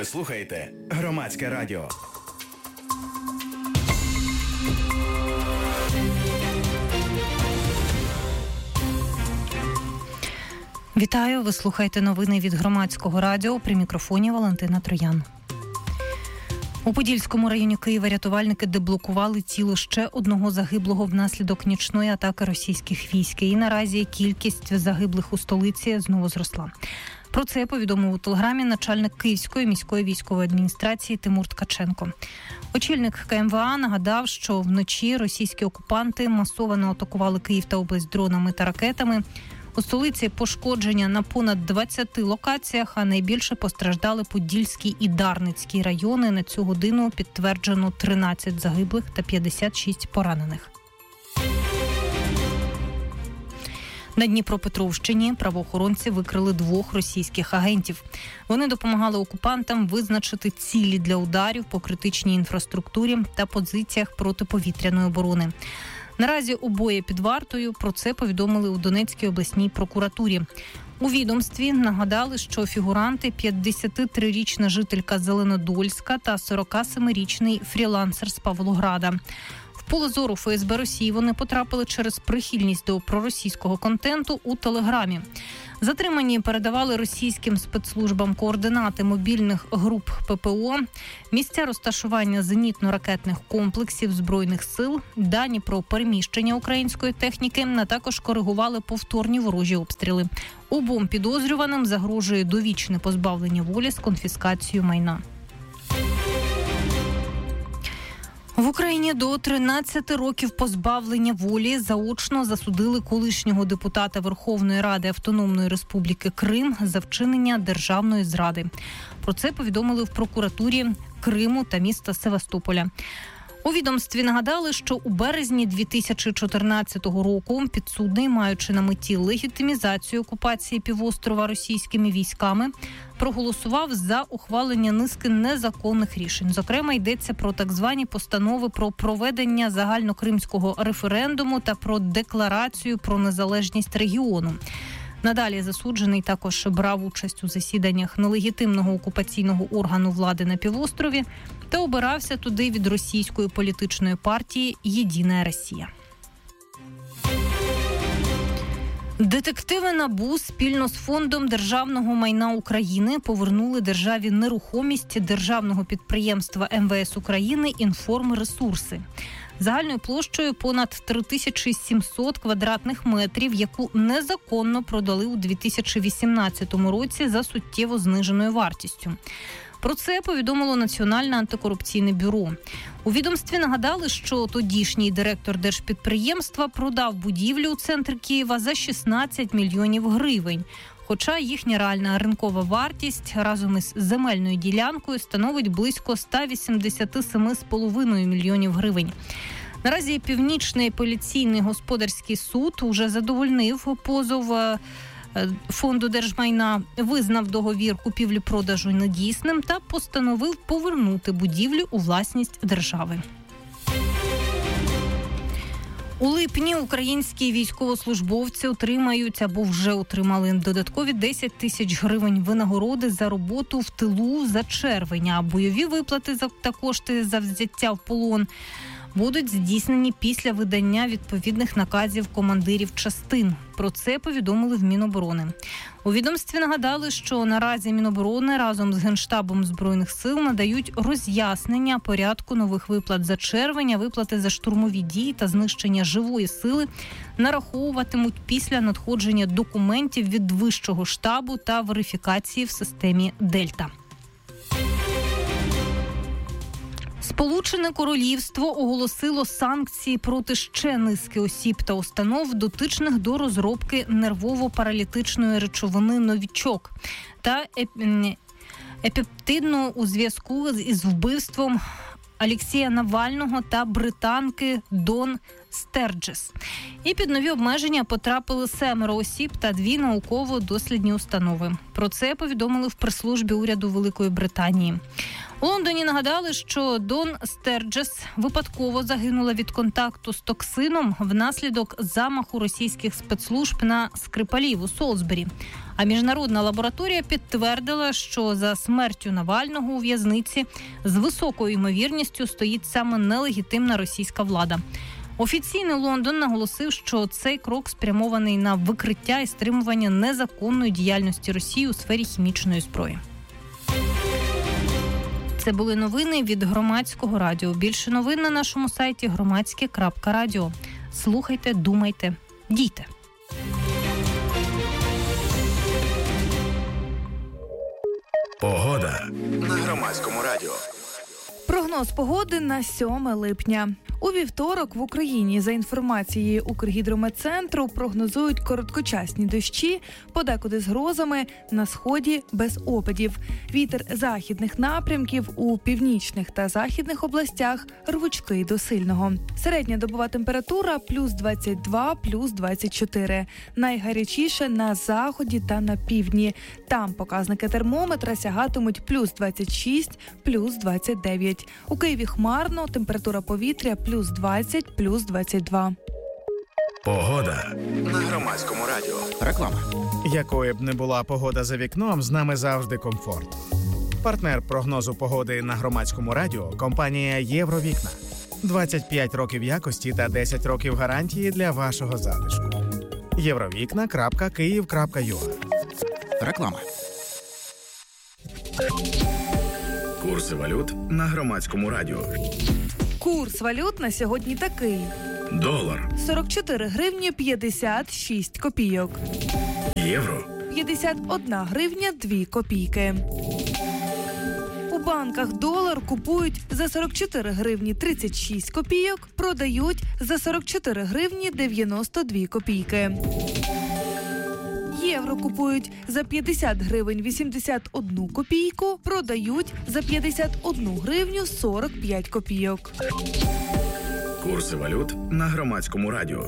Ви слухаєте Громадське радіо. Вітаю, ви слухаєте новини від Громадського радіо. При мікрофоні Валентина Троян. У Подільському районі Києва рятувальники деблокували тіло ще одного загиблого внаслідок нічної атаки російських військ. І наразі кількість загиблих у столиці знову зросла. Про це повідомив у телеграмі начальник Київської міської військової адміністрації Тимур Ткаченко. Очільник КМВА нагадав, що вночі російські окупанти масово атакували Київ та область дронами та ракетами. У столиці пошкодження на понад 20 локаціях, а найбільше постраждали Подільський і Дарницький райони. На цю годину підтверджено 13 загиблих та 56 поранених. На Дніпропетровщині правоохоронці викрили 2 російських агентів. Вони допомагали окупантам визначити цілі для ударів по критичній інфраструктурі та позиціях протиповітряної оборони. Наразі обоє під вартою. Про це повідомили у Донецькій обласній прокуратурі. У відомстві нагадали, що фігуранти – 53-річна жителька Зеленодольська та 47-річний фрілансер з Павлограда. В поле зору ФСБ Росії вони потрапили через прихильність до проросійського контенту у Телеграмі. Затримані передавали російським спецслужбам координати мобільних груп ППО, місця розташування зенітно-ракетних комплексів Збройних сил, дані про переміщення української техніки, а також коригували повторні ворожі обстріли. Обом підозрюваним загрожує довічне позбавлення волі з конфіскацією майна. В Україні до 13 років позбавлення волі заочно засудили колишнього депутата Верховної Ради Автономної Республіки Крим за вчинення державної зради. Про це повідомили в прокуратурі Криму та міста Севастополя. У відомстві нагадали, що у березні 2014 року підсудний, маючи на меті легітимізацію окупації півострова російськими військами, проголосував за ухвалення низки незаконних рішень. Зокрема, йдеться про так звані постанови про проведення загальнокримського референдуму та про декларацію про незалежність регіону. Надалі засуджений також брав участь у засіданнях нелегітимного окупаційного органу влади на півострові та обирався туди від російської політичної партії «Єдина Росія». Детективи НАБУ спільно з Фондом державного майна України повернули державі нерухомість державного підприємства МВС України «Інформресурси» загальною площею понад 3700 квадратних метрів, яку незаконно продали у 2018 році за суттєво зниженою вартістю. Про це повідомило Національне антикорупційне бюро. У відомстві нагадали, що тодішній директор держпідприємства продав будівлю у центрі Києва за 16 мільйонів гривень. Хоча їхня реальна ринкова вартість разом із земельною ділянкою становить близько 187,5 мільйонів гривень. Наразі Північний апеляційний господарський суд уже задовольнив позов Фонду держмайна, визнав договір купівлі-продажу недійсним та постановив повернути будівлю у власність держави. У липні українські військовослужбовці отримають або вже отримали додаткові 10 тисяч гривень винагороди за роботу в тилу за червень, а бойові виплати та кошти за взяття в полон будуть здійснені після видання відповідних наказів командирів частин. Про це повідомили в Міноборони. У відомстві нагадали, що наразі Міноборони разом з Генштабом Збройних сил надають роз'яснення порядку нових виплат за червень, виплати за штурмові дії та знищення живої сили нараховуватимуть після надходження документів від Вищого штабу та верифікації в системі «Дельта». Сполучене Королівство оголосило санкції проти ще низки осіб та установ, дотичних до розробки нервово-паралітичної речовини «Новічок» та епептидну у зв'язку із вбивством Олексія Навального та британки Дон Стерджес. І під нові обмеження потрапили 7 осіб та 2 науково-дослідні установи. Про це повідомили в прес-службі уряду Великої Британії. У Лондоні нагадали, що Дон Стерджес випадково загинула від контакту з токсином внаслідок замаху російських спецслужб на Скрипалів у Солсбері. А міжнародна лабораторія підтвердила, що за смертю Навального у в'язниці з високою ймовірністю стоїть саме нелегітимна російська влада. Офіційний Лондон наголосив, що цей крок спрямований на викриття і стримування незаконної діяльності Росії у сфері хімічної зброї. Це були новини від Громадського радіо. Більше новин на нашому сайті громадське.радіо. Слухайте, думайте, дійте. Погода на Громадському радіо. Прогноз погоди на 7 липня. У вівторок в Україні, за інформацією Укргідрометцентру, прогнозують короткочасні дощі, подекуди з грозами, на сході без опадів. Вітер західних напрямків у північних та західних областях рвучкий до сильного. Середня добова температура плюс 22, плюс 24. Найгарячіше на заході та на півдні. Там показники термометра сягатимуть плюс 26, плюс 29. У Києві хмарно, температура повітря плюс 20, плюс 22. Погода на Громадському радіо. Реклама. Якою б не була погода за вікном, з нами завжди комфорт. Партнер прогнозу погоди на Громадському радіо – компанія «Євровікна». 25 років якості та 10 років гарантії для вашого затишку. Євровікна.Київ.ua. Реклама. Курси валют на Громадському радіо. Курс валют на сьогодні такий. Долар. 44 гривні 56 копійок. Євро. 51 гривня 2 копійки. У банках долар купують за 44 гривні 36 копійок, продають за 44 гривні 92 копійки. Євро купують за 50 гривень 81 копійку, продають за 51 гривню 45 копійок. Курси валют на Громадському радіо.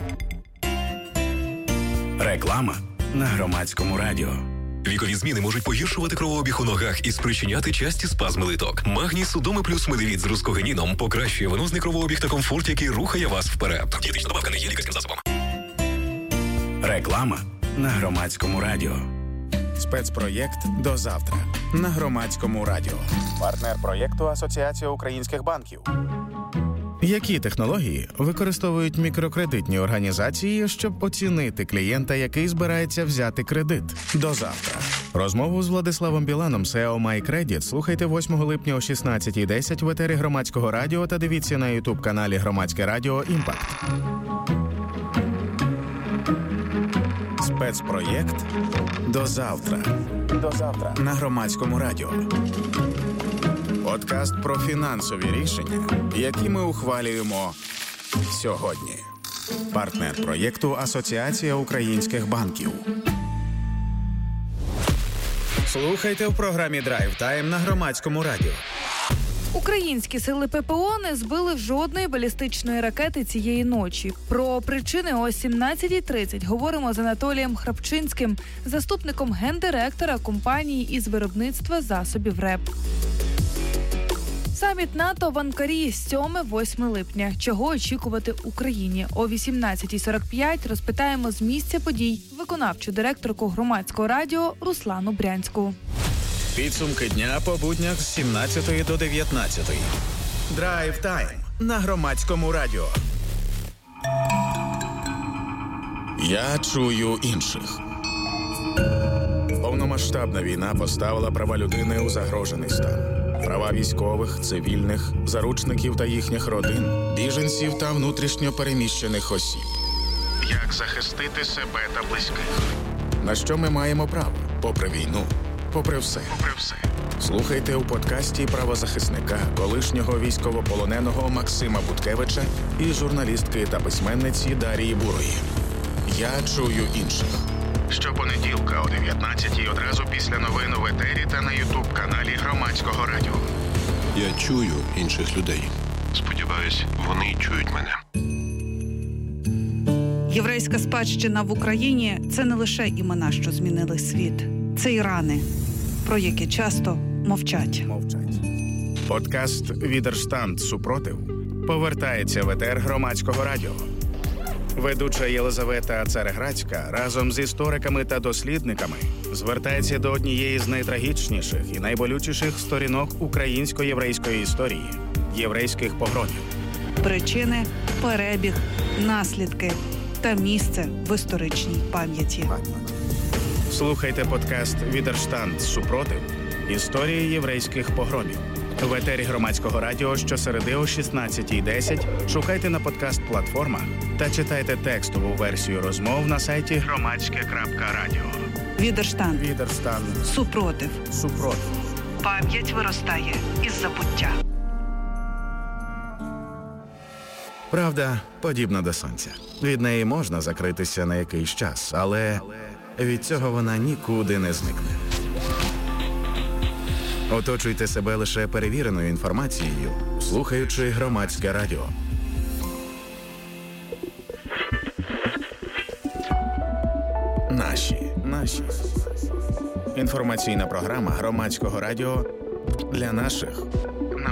Реклама на Громадському радіо. Вікові зміни можуть погіршувати кровообіг у ногах і спричиняти часті спазми литок. Магній Судоми плюс Медивіт з рускогеніном покращує венозний кровообіг та комфорт, який рухає вас вперед. Дієтична добавка не є лікарським засобом. Реклама на Громадському радіо. Спецпроєкт «До завтра» на Громадському радіо. Партнер проєкту Асоціація українських банків. Які технології використовують мікрокредитні організації, щоб оцінити клієнта, який збирається взяти кредит? До завтра. Розмову з Владиславом Біланом, SEO MyCredit, слухайте 8 липня о 16:10 в етері Громадського радіо та дивіться на YouTube-каналі Громадське радіо «Імпакт». Спецпроєкт «До завтра». До завтра на Громадському радіо. Подкаст про фінансові рішення, які ми ухвалюємо сьогодні. Партнер проєкту Асоціація українських банків. Слухайте в програмі «Драйв Тайм» на Громадському радіо. Українські сили ППО не збили жодної балістичної ракети цієї ночі. Про причини о 17:30 говоримо з Анатолієм Храпчинським, заступником гендиректора компанії із виробництва засобів РЕП. Саміт НАТО в Анкарі 7-8 липня. Чого очікувати Україні? О 18:45 розпитаємо з місця подій виконавчу директорку Громадського радіо Руслану Брянську. Підсумки дня по буднях з 17 до 19. Драйв Тайм на Громадському радіо. Я чую інших. Повномасштабна війна поставила права людини у загрожений стан. Права військових, цивільних, заручників та їхніх родин, біженців та внутрішньо переміщених осіб. Як захистити себе та близьких? На що ми маємо право? Попри війну. Попри все. Слухайте у подкасті правозахисника, колишнього військовополоненого Максима Буткевича і журналістки та письменниці Дарії Бурої. Я чую інших. Щопонеділка о 19-й одразу після новин в етері та на YouTube-каналі Громадського радіо. Я чую інших людей. Сподіваюсь, вони чують мене. Єврейська спадщина в Україні – це не лише імена, що змінили світ. Це і рани, про які часто мовчать. Подкаст «Відерштанд. Супротив» повертається в етер Громадського радіо. Ведуча Єлизавета Цареградська разом з істориками та дослідниками звертається до однієї з найтрагічніших і найболючіших сторінок українсько-єврейської історії – єврейських погромів. Причини, перебіг, наслідки та місце в історичній пам'яті. Слухайте подкаст «Відерштанд. Супротив. Історії єврейських погромів». В етері Громадського радіо щосереди о 16:10 шукайте на подкаст-платформах та читайте текстову версію розмов на сайті громадське.радіо. Відерштанд. Супротив. Пам'ять виростає із забуття. Правда подібна до сонця. Від неї можна закритися на якийсь час, але від цього вона нікуди не зникне. Оточуйте себе лише перевіреною інформацією, слухаючи Громадське радіо. Наші. Інформаційна програма Громадського радіо для наших.